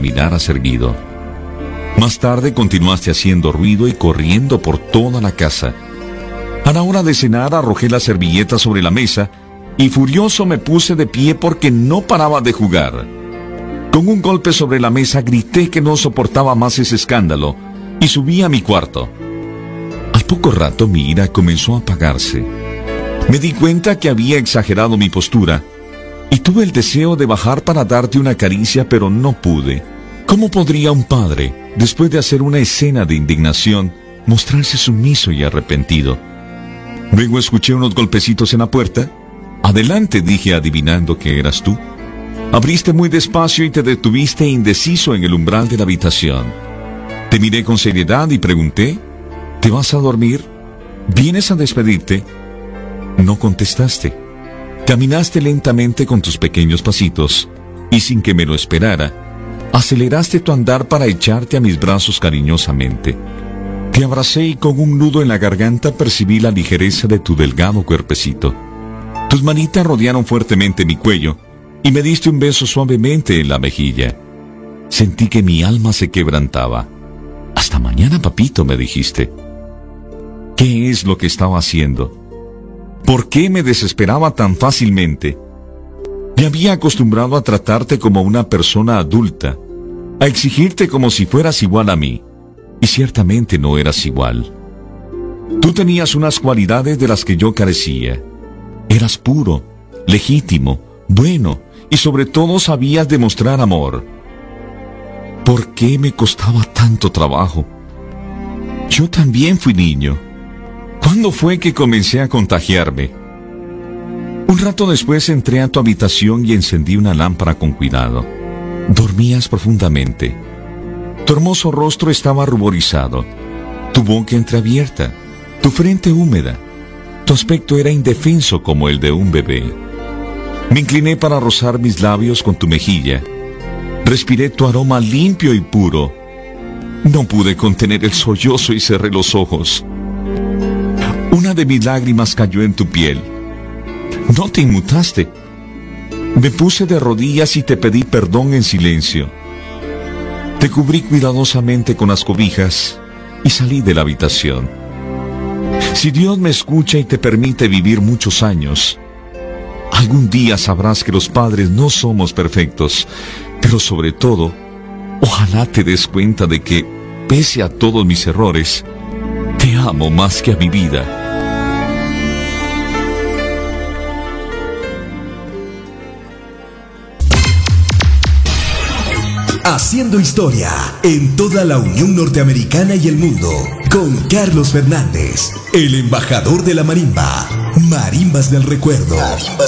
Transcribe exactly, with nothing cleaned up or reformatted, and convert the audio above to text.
caminaras erguido. Más tarde continuaste haciendo ruido y corriendo por toda la casa. A la hora de cenar arrojé la servilleta sobre la mesa y furioso me puse de pie porque no paraba de jugar. Con un golpe sobre la mesa grité que no soportaba más ese escándalo y subí a mi cuarto. Al poco rato mi ira comenzó a apagarse. Me di cuenta que había exagerado mi postura y tuve el deseo de bajar para darte una caricia, pero no pude. ¿Cómo podría un padre, después de hacer una escena de indignación, mostrarse sumiso y arrepentido? Luego escuché unos golpecitos en la puerta. Adelante, dije adivinando que eras tú. Abriste muy despacio y te detuviste indeciso en el umbral de la habitación. Te miré con seriedad y pregunté, ¿te vas a dormir? ¿Vienes a despedirte? No contestaste. Caminaste lentamente con tus pequeños pasitos y sin que me lo esperara, aceleraste tu andar para echarte a mis brazos cariñosamente. Te abracé y con un nudo en la garganta percibí la ligereza de tu delgado cuerpecito. Tus manitas rodearon fuertemente mi cuello y me diste un beso suavemente en la mejilla. Sentí que mi alma se quebrantaba. Hasta mañana, papito, me dijiste. ¿Qué es lo que estaba haciendo? ¿Por qué me desesperaba tan fácilmente? Me había acostumbrado a tratarte como una persona adulta, a exigirte como si fueras igual a mí, y ciertamente no eras igual. Tú tenías unas cualidades de las que yo carecía. Eras puro, legítimo, bueno, y sobre todo sabías demostrar amor. ¿Por qué me costaba tanto trabajo? Yo también fui niño. ¿Cuándo fue que comencé a contagiarme? Un rato después entré a tu habitación y encendí una lámpara con cuidado. Dormías profundamente. Tu hermoso rostro estaba ruborizado, tu boca entreabierta, tu frente húmeda. Tu aspecto era indefenso como el de un bebé. Me incliné para rozar mis labios con tu mejilla. Respiré tu aroma limpio y puro. No pude contener el sollozo y cerré los ojos. Una de mis lágrimas cayó en tu piel. No te inmutaste. Me puse de rodillas y te pedí perdón en silencio. Te cubrí cuidadosamente con las cobijas y salí de la habitación. Si Dios me escucha y te permite vivir muchos años, algún día sabrás que los padres no somos perfectos, pero sobre todo, ojalá te des cuenta de que, pese a todos mis errores, te amo más que a mi vida. Haciendo historia en toda la Unión Norteamericana y el mundo, con Carlos Fernández, el embajador de la marimba. Marimbas del recuerdo.